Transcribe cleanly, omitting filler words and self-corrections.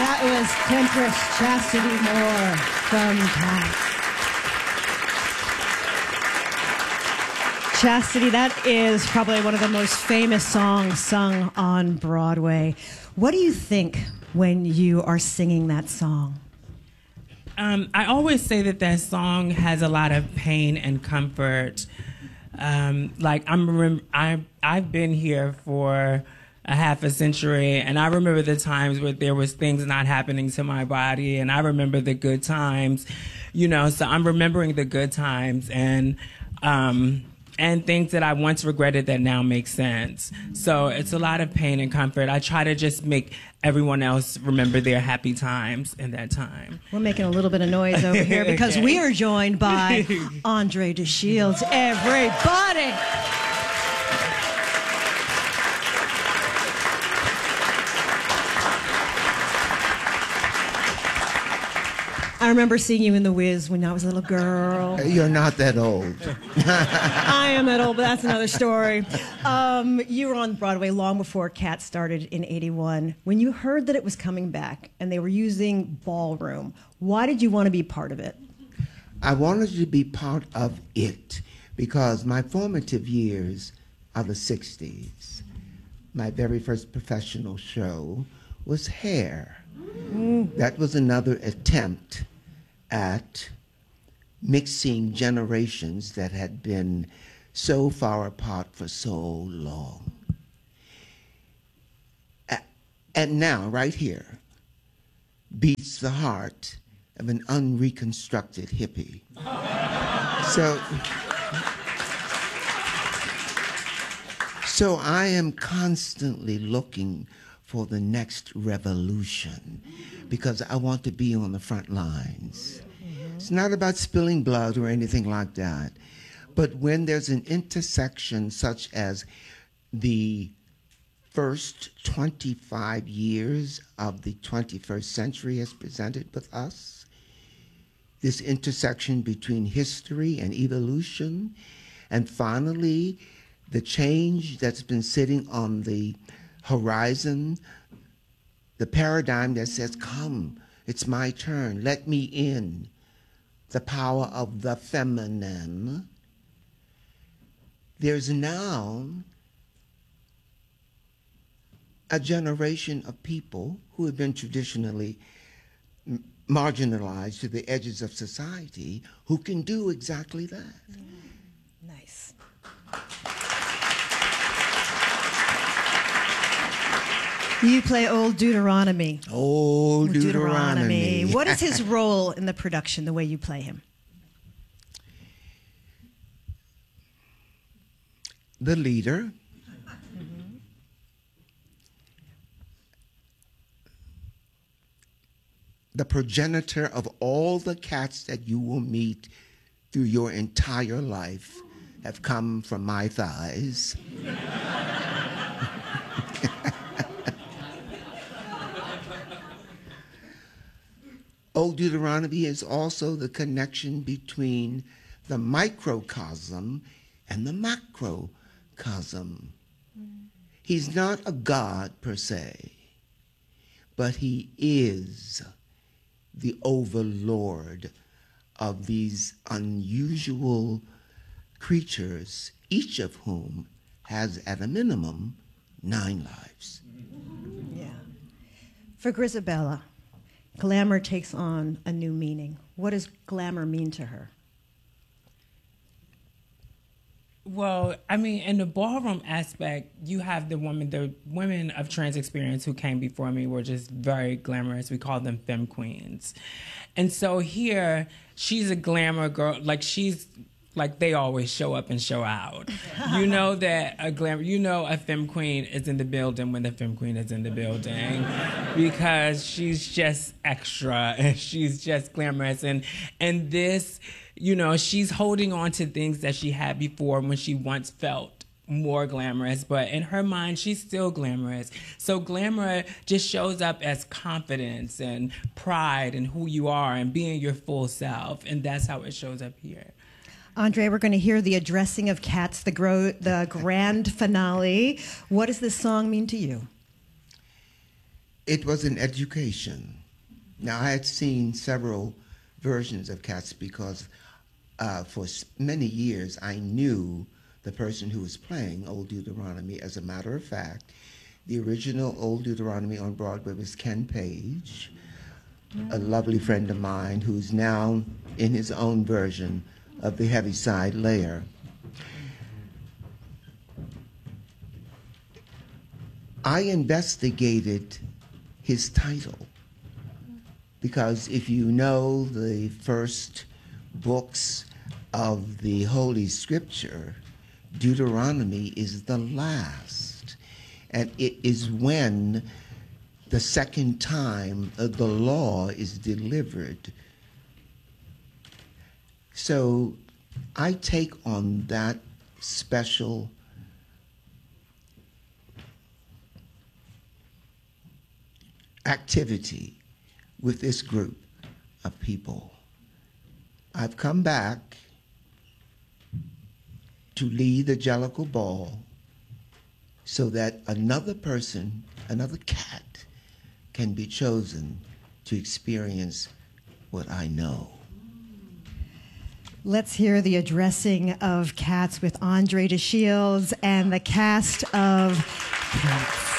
That was Temptress Chastity Moore from Cats. Chastity, that is probably one of the most famous songs sung on Broadway. What do you think when you are singing that song? I always say that song has a lot of pain and comfort. I've been here for a half a century, and I remember the times where there was things not happening to my body, and I remember the good times, so I'm remembering the good times and things that I once regretted that now make sense. So it's a lot of pain and comfort. I try to just make everyone else remember their happy times in that time. We're making a little bit of noise over here because we are joined by Andre DeShields. Everybody! I remember seeing you in The Wiz when I was a little girl. You're not that old. I am that old, but that's another story. You were on Broadway long before Cats started in '81. When you heard that it was coming back and they were using ballroom, why did you want to be part of it? I wanted to be part of it because my formative years are the 60s. My very first professional show was Hair. That was another attempt at mixing generations that had been so far apart for so long. And now, right here, beats the heart of an unreconstructed hippie. So I am constantly looking for the next revolution because I want to be on the front lines. It's not about spilling blood or anything like that. But when there's an intersection such as the first 25 years of the 21st century has presented with us, this intersection between history and evolution, and finally the change that's been sitting on the horizon, the paradigm that says, come, it's my turn, let me in, the power of the feminine. There's now a generation of people who have been traditionally marginalized to the edges of society who can do exactly that. Nice. You play Old Deuteronomy. Old Deuteronomy. What is his role in the production, the way you play him? The leader. The progenitor of all the cats that you will meet through your entire life have come from my thighs. Old Deuteronomy is also the connection between the microcosm and the macrocosm. He's not a god per se, but he is the overlord of these unusual creatures, each of whom has at a minimum 9 lives. Yeah. For Grizabella, glamour takes on a new meaning. What does glamour mean to her? Well, I mean, in the ballroom aspect, you have the women of trans experience who came before me were just very glamorous. We call them femme queens. And so here, she's a glamour girl. Like they always show up and show out. You know that a femme queen is in the building when the femme queen is in the building because she's just extra and she's just glamorous. And this, she's holding on to things that she had before when she once felt more glamorous, but in her mind, she's still glamorous. So glamour just shows up as confidence and pride in who you are and being your full self. And that's how it shows up here. Andre, we're going to hear the addressing of Cats, the grand finale. What does this song mean to you? It was an education. Now, I had seen several versions of Cats because for many years I knew the person who was playing Old Deuteronomy. As a matter of fact, the original Old Deuteronomy on Broadway was Ken Page, a lovely friend of mine who's now in his own version of the Heaviside Layer. I investigated his title because if you know the first books of the Holy Scripture, Deuteronomy is the last. And it is when the second time the law is delivered. So I take on that special activity with this group of people. I've come back to lead the Jellicle Ball so that another person, another cat, can be chosen to experience what I know. Let's hear the addressing of Cats with Andre DeShields and the cast of Cats.